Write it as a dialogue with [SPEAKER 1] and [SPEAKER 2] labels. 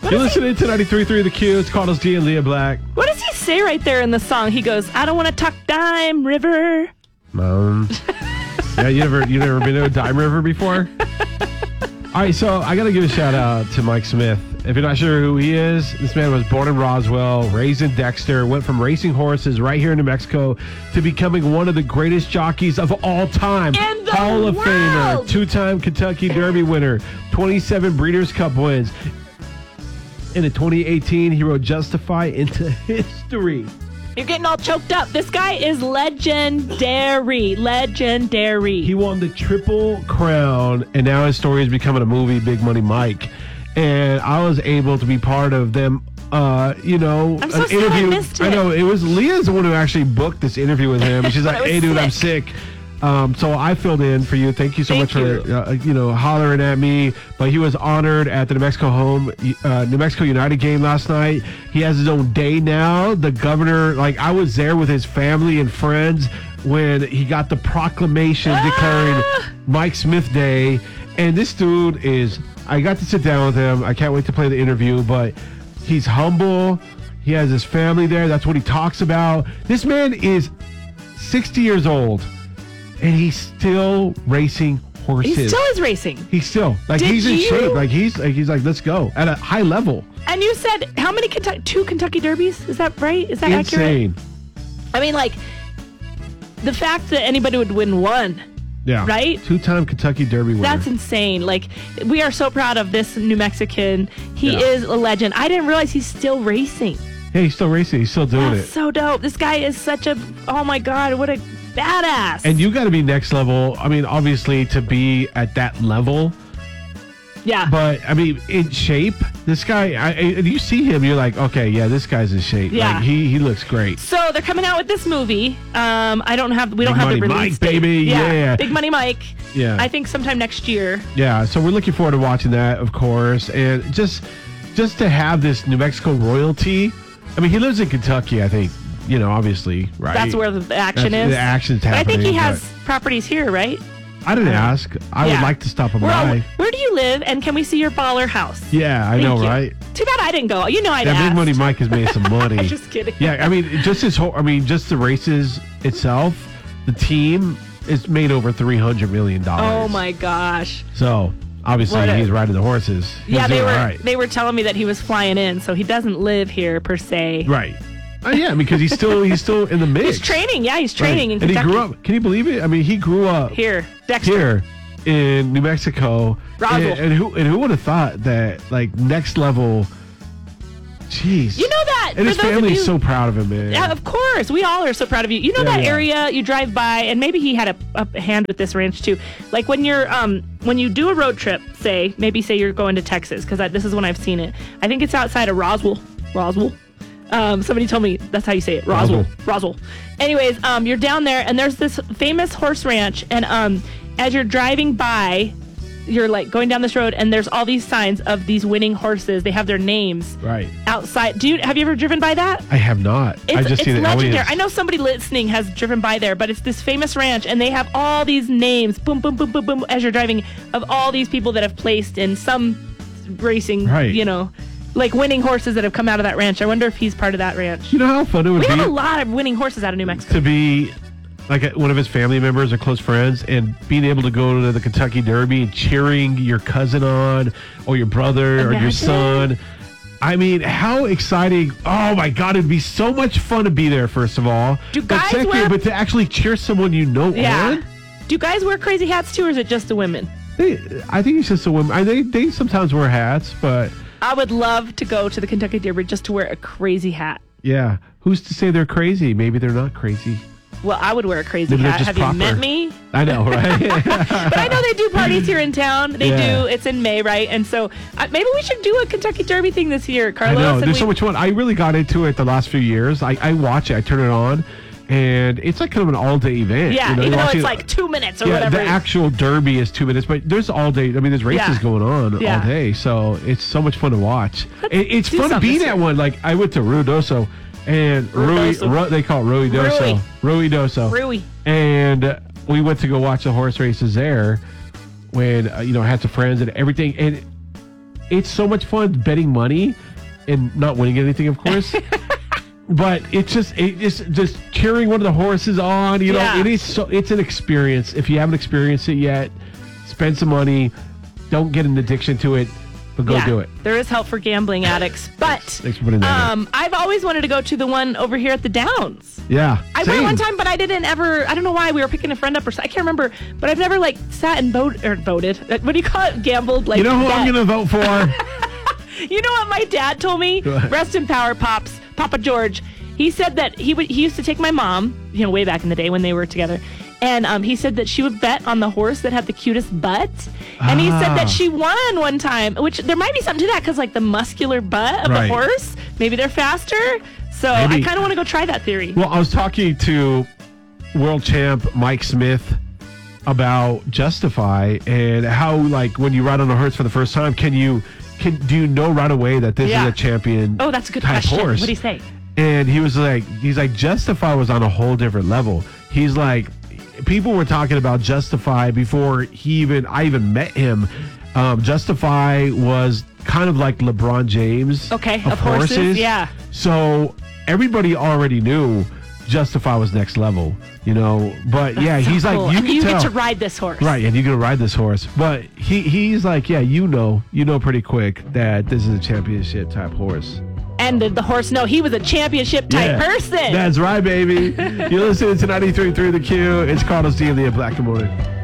[SPEAKER 1] You're listening to 93.3 The Q. It's Carlos D and Leah Black.
[SPEAKER 2] What does he say right there in the song? He goes, I don't want to talk dime, river.
[SPEAKER 1] Yeah, you never been to a dime river before? All right, so I got to give a shout out to Mike Smith. If you're not sure who he is, this man was born in Roswell, raised in Dexter, went from racing horses right here in New Mexico to becoming one of the greatest jockeys of all time.
[SPEAKER 2] In the
[SPEAKER 1] Hall of
[SPEAKER 2] world.
[SPEAKER 1] Famer, two-time Kentucky Derby winner, 27 Breeders' Cup wins. And in 2018, he wrote Justify into history.
[SPEAKER 2] You're getting all choked up. This guy is legendary. Legendary.
[SPEAKER 1] He won the Triple Crown, and now his story is becoming a movie, Big Money Mike. And I was able to be part of them,
[SPEAKER 2] I'm so sad I missed it.
[SPEAKER 1] I know, it was Leah's the one who actually booked this interview with him. She's like, hey, dude, I'm sick. So I filled in for you. Thank you so much for hollering at me. But he was honored at the New Mexico United game last night. He has his own day now. The governor, I was there with his family and friends when he got the proclamation declaring Mike Smith Day. And this dude I got to sit down with him. I can't wait to play the interview, but he's humble. He has his family there. That's what he talks about. This man is 60 years old. And he's still racing horses.
[SPEAKER 2] He still is racing.
[SPEAKER 1] He's still he's in shape. He's like, let's go at a high level.
[SPEAKER 2] And you said how many two Kentucky Derbies? Is that right? Is that
[SPEAKER 1] insane?
[SPEAKER 2] Accurate? I mean, the fact that anybody would win one.
[SPEAKER 1] Yeah.
[SPEAKER 2] Right?
[SPEAKER 1] Two-time Kentucky Derby winner.
[SPEAKER 2] That's insane. We are so proud of this New Mexican. He is a legend. I didn't realize he's still racing.
[SPEAKER 1] Yeah, he's still racing. He's still doing
[SPEAKER 2] That's so dope. This guy is such a, oh my God, what a badass.
[SPEAKER 1] And you got to be next level. I mean, obviously, to be at that level.
[SPEAKER 2] Yeah.
[SPEAKER 1] But, I mean, in shape, this guy, and you see him, you're like, okay, yeah, this guy's in shape.
[SPEAKER 2] Yeah.
[SPEAKER 1] He looks great.
[SPEAKER 2] So they're coming out with this movie. We don't have the release
[SPEAKER 1] Mike,
[SPEAKER 2] date.
[SPEAKER 1] baby. Yeah.
[SPEAKER 2] Big Money Mike.
[SPEAKER 1] Yeah.
[SPEAKER 2] I think sometime next year.
[SPEAKER 1] Yeah. So we're looking forward to watching that, of course. And just to have this New Mexico royalty. I mean, he lives in Kentucky, I think. Obviously, right?
[SPEAKER 2] That's where the action is.
[SPEAKER 1] The action's
[SPEAKER 2] happening.
[SPEAKER 1] But
[SPEAKER 2] I think he has properties here, right?
[SPEAKER 1] I didn't ask. I would like to stop him by.
[SPEAKER 2] Where do you live, and can we see your baller house?
[SPEAKER 1] Yeah, I know, right?
[SPEAKER 2] Too bad I didn't go. I'd asked.
[SPEAKER 1] Big Money Mike has made some money.
[SPEAKER 2] I'm just kidding.
[SPEAKER 1] Yeah, I mean, just the races itself, the team is made over $300 million.
[SPEAKER 2] Oh my gosh!
[SPEAKER 1] So obviously he's riding the horses.
[SPEAKER 2] They were telling me that he was flying in, so he doesn't live here per se.
[SPEAKER 1] Right. Yeah, because he's still in the mix.
[SPEAKER 2] He's training. Yeah, he's training in
[SPEAKER 1] Kentucky.
[SPEAKER 2] Kentucky.
[SPEAKER 1] And he grew up. Can you believe it? I mean, he grew up
[SPEAKER 2] here, Dexter,
[SPEAKER 1] in New Mexico.
[SPEAKER 2] Roswell.
[SPEAKER 1] And who would have thought that next level? Jeez.
[SPEAKER 2] You know that.
[SPEAKER 1] And his family's so proud of him, man.
[SPEAKER 2] Yeah, of course. We all are so proud of you. You know that area you drive by, and maybe he had a hand with this ranch too. When you're when you do a road trip, say you're going to Texas, because this is when I've seen it. I think it's outside of Roswell. Somebody told me that's how you say it. Roswell. Anyways, you're down there, and there's this famous horse ranch, and as you're driving by, you're going down this road, and there's all these signs of these winning horses. They have their names outside. Have you ever driven by that?
[SPEAKER 1] I have not. I just see the
[SPEAKER 2] legendary. I know somebody listening has driven by there, but it's this famous ranch, and they have all these names, boom, boom, boom, boom, boom, as you're driving, of all these people that have placed in some racing, winning horses that have come out of that ranch. I wonder if he's part of that ranch.
[SPEAKER 1] You know how fun it would be?
[SPEAKER 2] We have a lot of winning horses out of New Mexico.
[SPEAKER 1] To be one of his family members or close friends and being able to go to the Kentucky Derby and cheering your cousin on or your brother or your son. I mean, how exciting. Oh, my God. It'd be so much fun to be there, first of all. But to actually cheer someone on?
[SPEAKER 2] Do guys wear crazy hats, too, or is it just the women?
[SPEAKER 1] I think it's just the women. They sometimes wear hats, but...
[SPEAKER 2] I would love to go to the Kentucky Derby just to wear a crazy hat.
[SPEAKER 1] Yeah. Who's to say they're crazy? Maybe they're not crazy.
[SPEAKER 2] Well, I would wear a crazy hat. Have you met me?
[SPEAKER 1] I know, right?
[SPEAKER 2] But I know they do parties here in town. They do. It's in May, right? And so maybe we should do a Kentucky Derby thing this year, Carlos.
[SPEAKER 1] I know. There's so much fun. I really got into it the last few years. I watch it. I turn it on. And it's kind of an all-day event.
[SPEAKER 2] Yeah, even though it's 2 minutes or whatever.
[SPEAKER 1] The actual Derby is 2 minutes, but there's all day. I mean, there's races going on all day, so it's so much fun to watch. It's fun to be at one. I went to Ruidoso, and they call it Ruidoso.
[SPEAKER 2] Rui.
[SPEAKER 1] And we went to go watch the horse races there when, I had some friends and everything. And it's so much fun betting money and not winning anything, of course. But it's just cheering one of the horses on. You know, it's an experience. If you haven't experienced it yet, spend some money. Don't get an addiction to it, but go do it.
[SPEAKER 2] There is help for gambling addicts, but
[SPEAKER 1] Thanks for putting that in.
[SPEAKER 2] I've always wanted to go to the one over here at the Downs.
[SPEAKER 1] Yeah,
[SPEAKER 2] I went one time, but I didn't ever. I don't know why. We were picking a friend up, or I can't remember. But I've never sat and voted. What do you call it? Gambled.
[SPEAKER 1] You know who I'm going to vote for?
[SPEAKER 2] You know what my dad told me? Rest in power, Pops. Papa George. He said that he used to take my mom, way back in the day when they were together, and he said that she would bet on the horse that had the cutest butt, and he said that she won one time, which there might be something to that because the muscular butt of the horse, maybe they're faster. So I kind of want to go try that theory.
[SPEAKER 1] Well, I was talking to world champ Mike Smith about Justify and how when you ride on a horse for the first time, do you know right away that this is a champion?
[SPEAKER 2] Oh, that's a good question.
[SPEAKER 1] Horse?
[SPEAKER 2] What do you say?
[SPEAKER 1] And he's like, Justify was on a whole different level. He's like, people were talking about Justify before I even met him. Justify was kind of like LeBron James.
[SPEAKER 2] Okay, of horses. Yeah.
[SPEAKER 1] So everybody already knew Justify was next level, But
[SPEAKER 2] That's
[SPEAKER 1] he's
[SPEAKER 2] so cool.
[SPEAKER 1] like, you
[SPEAKER 2] get to ride this horse,
[SPEAKER 1] right? And you're gonna ride this horse, but he's like, you know pretty quick that this is a championship type horse.
[SPEAKER 2] And did the horse know he was a championship type person?
[SPEAKER 1] That's right, baby. You're listening to 93.3 The Q. It's Carlos D of the Black Morning.